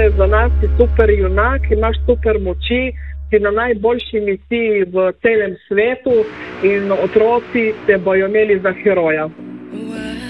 za nas si super junak, imaš super moči, si na najboljši misiji v celem svetu in otroci te bojo imeli za heroja.